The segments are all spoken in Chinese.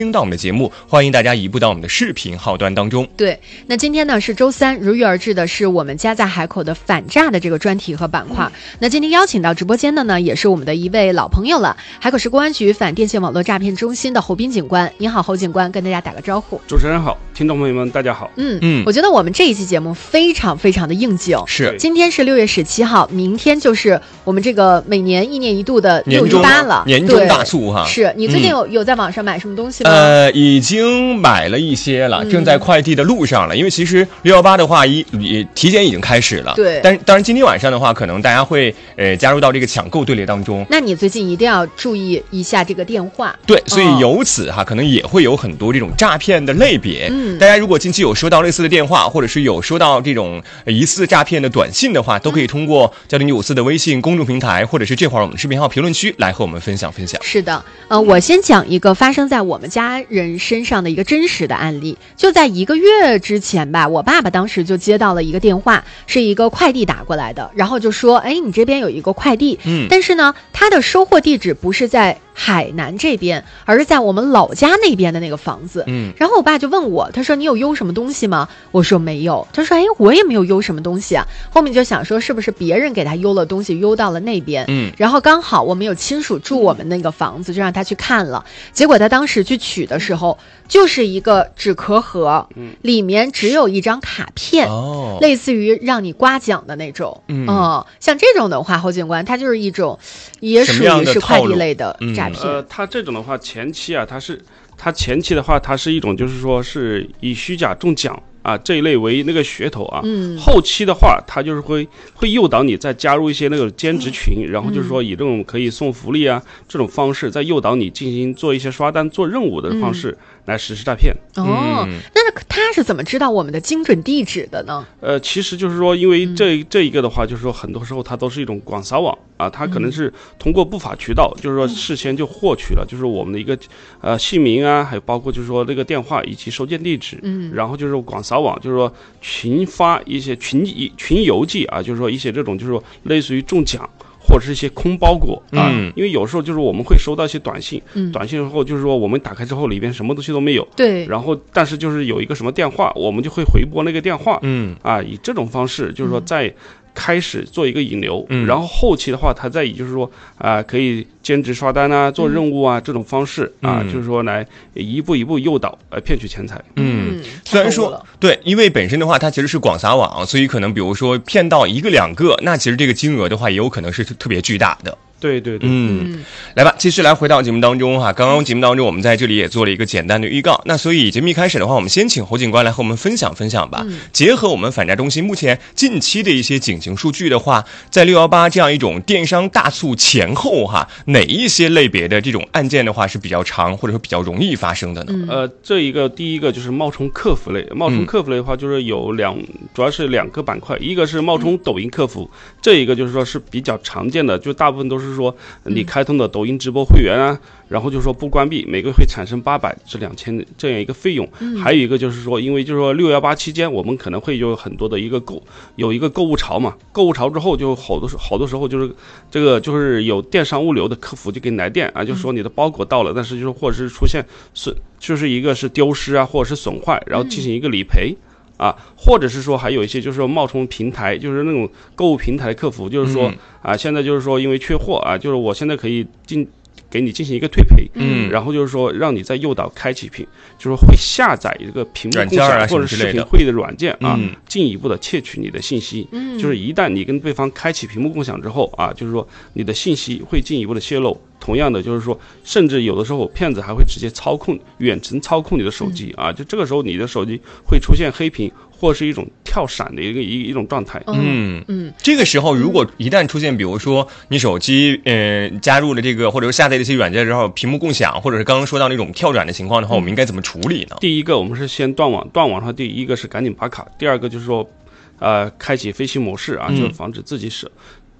听到我们的节目，欢迎大家移步到我们的视频号端当中。 对，那今天呢是周三，如约而至的是我们家在海口的反诈的这个专题和板块。那今天邀请到直播间的呢，也是我们的一位老朋友了，海口市公安局反电信网络诈骗中心的侯斌警官。您好，侯警官，跟大家打个招呼。 主持人好，听众朋友们大家好。 我觉得我们这一期节目非常非常的应景。 是， 今天是6月17号，明天就是我们这个每年1年1度的618了， 年终大促哈。 是你最近有在网上买什么东西吗？ 已经买了一些了，正在快递的路上了。因为其实618的话，也体检已经开始了。 对， 但是当然今天晚上的话，可能大家会加入到这个抢购队列当中。 那你最近一定要注意一下这个电话。 对，所以由此哈，可能也会有很多这种诈骗的类别。大家如果近期有收到类似的电话，或者是有收到这种疑似诈骗的短信的话，都可以通过交警954的微信公众平台，或者是这会儿我们视频号评论区来和我们分享分享。 是的，我先讲一个发生在我们家人身上的一个真实的案例。就在1个月之前吧，我爸爸当时就接到了一个电话，是一个快递打过来的，然后就说，你这边有一个快递，但是呢，他的收货地址不是在海南这边，而是在我们老家那边的那个房子。然后我爸就问我，他说你有邮什么东西吗？我说没有。他说我也没有邮什么东西啊。后面就想说是不是别人给他邮了东西邮到了那边。然后刚好我们有亲属住我们那个房子，就让他去看了。结果他当时去取的时候，就是一个纸壳盒，里面只有一张卡片，类似于让你刮奖的那种。像这种的话，侯警官，它就是一种也属于是快递类的诈骗。 它这种的话，前期啊，它前期的话，它是一种就是说是以虚假中奖啊这一类为那个噱头啊。后期的话，它就是会诱导你再加入一些那个兼职群，然后就是说以这种可以送福利啊这种方式，再诱导你进行做一些刷单做任务的方式来实施诈骗。 那他是怎么知道我们的精准地址的呢？ 其实就是说，因为这一个的话，就是说很多时候它都是一种广撒网啊，它可能是通过不法渠道，就是说事先就获取了，就是我们的一个姓名啊，还有包括就是说这个电话以及收件地址，然后就是广撒网，就是说群发一些群邮寄啊，就是说一些这种就是说类似于中奖。或者是一些空包裹啊，因为有时候就是我们会收到一些短信，短信后就是说我们打开之后里边什么东西都没有， 对， 然后但是就是有一个什么电话，我们就会回拨那个电话，以这种方式就是说在开始做一个引流，然后后期的话，他再以就是说可以兼职刷单啊、做任务啊这种方式啊，就是说来一步一步诱导骗取钱财。 虽然说对，因为本身的话它其实是广撒网，所以可能比如说骗到1个2个，那其实这个金额的话也有可能是特别巨大的。 对， 来吧，继续来回到节目当中哈。刚刚节目当中我们在这里也做了一个简单的预告，那所以节目一开始的话，我们先请侯警官来和我们分享分享吧。结合我们反诈中心目前近期的一些警情数据的话，在618这样一种电商大促前后哈，哪一些类别的这种案件的话是比较长或者说比较容易发生的呢？ 第一个就是冒充客服类，冒充客服类的话就是有主要是2个板块，一个是冒充抖音客服，这一个就是说是比较常见的，就大部分都是说你开通的抖音直播会员啊，然后就是说不关闭，每个月会产生800至2000这样一个费用。还有一个就是说，因为就是说618期间，我们可能会有很多的有一个购物潮嘛，购物潮之后就好多时候就是这个就是有电商物流的客服就给你来电啊，就说你的包裹到了，但是就是或者是出现就是一个是丢失啊，或者是损坏，然后进行一个理赔。或者是说还有一些就是说冒充平台，就是那种购物平台客服，就是说现在就是说因为缺货啊，就是我现在可以给你进行一个退赔，然后就是说让你在诱导开启就是会下载一个屏幕共享或者视频会议的软件啊，进一步的窃取你的信息。就是一旦你跟对方开启屏幕共享之后啊，就是说你的信息会进一步的泄露。同样的就是说，甚至有的时候骗子还会直接远程操控你的手机啊，就这个时候你的手机会出现黑屏或是一种跳闪的一种状态。 这个时候如果一旦出现比如说你手机加入了这个或者说下载这些软件之后屏幕共享，或者是刚刚说到那种跳转的情况的话，我们应该怎么处理呢？ 第一个我们是先断网的话，第一个是赶紧拔卡，第二个就是说开启飞行模式啊，就是防止自己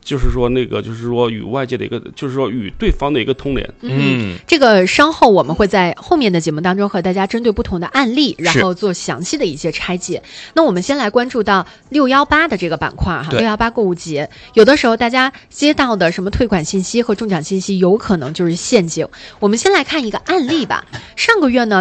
就是说与外界的一个，就是说与对方的一个通联。 这个稍后我们会在后面的节目当中和大家针对不同的案例，然后做详细的一些拆解。那我们先来关注到618的这个板块哈，618购物节，有的时候大家接到的什么退款信息和中奖信息，有可能就是陷阱。我们先来看一个案例吧。上个月呢，